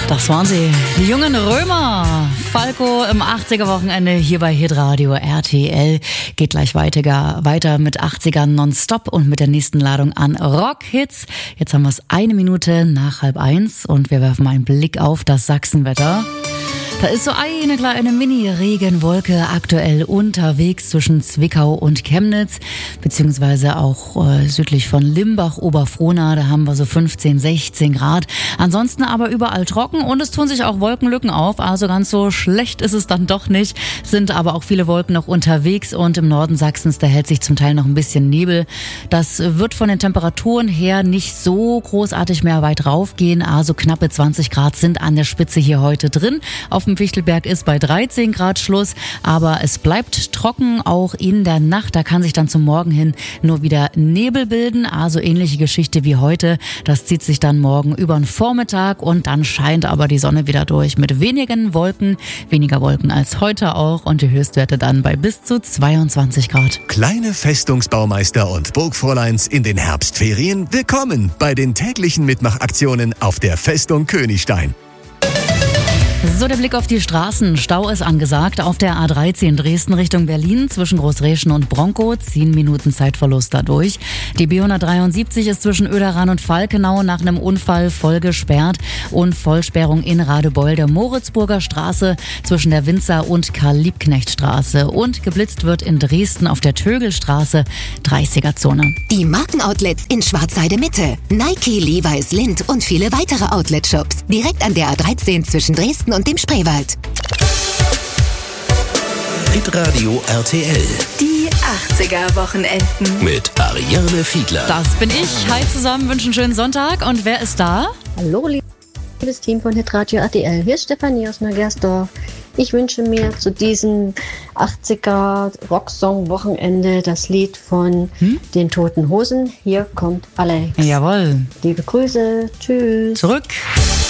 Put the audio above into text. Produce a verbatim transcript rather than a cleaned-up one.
Das waren sie, die jungen Römer. Falco im achtziger-Wochenende hier bei Hitradio R T L. Geht gleich weiter, weiter mit achtzigern nonstop und mit der nächsten Ladung an Rockhits. Jetzt haben wir es eine Minute nach halb eins und wir werfen mal einen Blick auf das Sachsenwetter. Da ist so eine kleine Mini-Regenwolke aktuell unterwegs zwischen Zwickau und Chemnitz, beziehungsweise auch äh, südlich von Limbach, Oberfrohna, da haben wir so fünfzehn, sechzehn Grad. Ansonsten aber überall trocken und es tun sich auch Wolkenlücken auf, also ganz so schlecht ist es dann doch nicht, sind aber auch viele Wolken noch unterwegs und im Norden Sachsens, da hält sich zum Teil noch ein bisschen Nebel. Das wird von den Temperaturen her nicht so großartig mehr weit raufgehen, also knappe zwanzig Grad sind an der Spitze hier heute drin. Auf dem Fichtelberg ist bei dreizehn Grad Schluss, aber es bleibt trocken, auch in der Nacht. Da kann sich dann zum Morgen hin nur wieder Nebel bilden, also ähnliche Geschichte wie heute. Das zieht sich dann morgen über den Vormittag und dann scheint aber die Sonne wieder durch mit wenigen Wolken, weniger Wolken als heute auch und die Höchstwerte dann bei bis zu zweiundzwanzig Grad. Kleine Festungsbaumeister und Burgfräuleins in den Herbstferien, willkommen bei den täglichen Mitmachaktionen auf der Festung Königstein. So, der Blick auf die Straßen. Stau ist angesagt auf der A dreizehn Dresden Richtung Berlin zwischen Großreschen und Bronkow. Zehn Minuten Zeitverlust dadurch. Die B hundertdreiundsiebzig ist zwischen Oederan und Falkenau nach einem Unfall voll gesperrt. Und Vollsperrung in Radebeul der Moritzburger Straße zwischen der Winzer- und Karl-Liebknecht-Straße. Und geblitzt wird in Dresden auf der Tögelstraße, dreißiger-Zone. Die Markenoutlets in Schwarzheide Mitte. Nike, Levi's, Lindt und viele weitere Outlet-Shops. Direkt an der A dreizehn zwischen Dresden und dem Spreewald. Hitradio R T L. Die achtziger-Wochenenden. Mit Ariane Fiedler. Das bin ich. Hi zusammen, wünschen einen schönen Sonntag. Und wer ist da? Hallo, liebes Team von Hitradio R T L. Hier ist Stefanie aus Neugersdorf. Ich wünsche mir zu diesem achtziger-Rocksong-Wochenende das Lied von hm? den Toten Hosen. Hier kommt Alex. Jawohl. Liebe Grüße. Tschüss. Zurück.